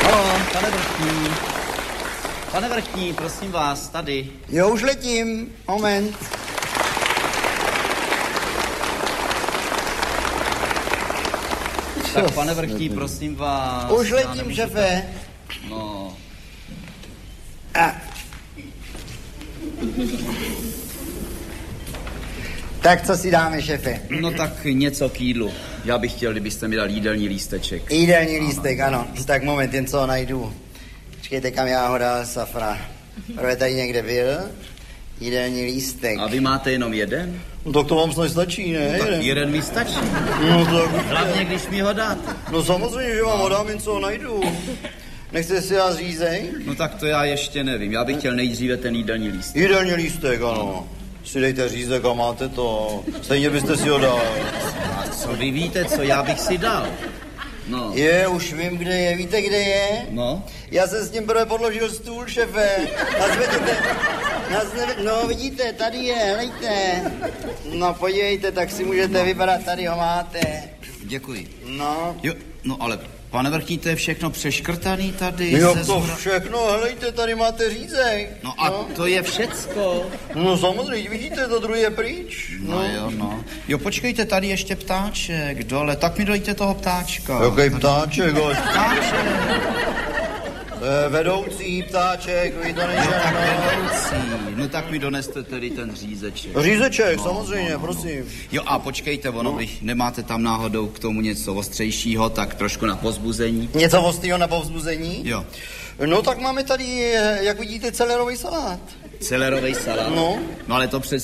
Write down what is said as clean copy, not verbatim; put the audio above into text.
Halo, pane Vrchní. Pane Vrchní, prosím vás, tady. Jo, už letím. Moment. Tak, pane Vrchní, prosím vás. Už letím, šefe. No. Tak co si dáme, šefe? No tak něco k jídlu. Já bych chtěl, kdybyste mi dal jídelní lísteček. Jídelní lístek, ano. Tak moment, jen co ho najdu. Počkejte, kam já ho dal, Safra. Prvé tady někde byl. Jídelní lístek. A vy máte jenom jeden? No tak to vám snad stačí, ne? Tak jeden mi stačí. No tak... Hlavně, když mi ho dáte. No samozřejmě, že vám ho dám, jen co ho najdu. Nechcete si já řízej? No tak to já ještě nevím. Já bych chtěl nejdříve ten jídelní lístek. Jídelní lístek, ano. Si dejte řízek a máte to. Stejně byste si ho dal. A co vy víte, co já bych si dal? No. Už vím, kde je. Víte, kde je? No. Já jsem s tím prvé podložil stůl, šefe. No, vidíte, tady je, helejte. No, podívejte, tak si můžete vybrat, tady ho máte. Děkuji. No. Jo, no ale pane Vrchní, to je všechno přeškrtaný tady. Jo, to všechno, helejte, tady máte řízek. No a to je všecko. No samozřejmě, vidíte, to druhé je pryč. No jo, no. Jo, počkejte, tady ještě ptáček dole, tak mi dojte toho ptáčka. Jaký ptáček, Ptáček. Vedoucí ptáček, vy to nejde. Vedoucí. No tak mi doneste tedy ten řízeček. Řízeček, samozřejmě, prosím. Jo a počkejte, ono vy nemáte tam náhodou k tomu něco ostřejšího, tak trošku na povzbuzení. Něco ostrýho na povzbuzení? Jo. No tak máme tady, jak vidíte, celerový salát. Celerový salát? No. No ale to přece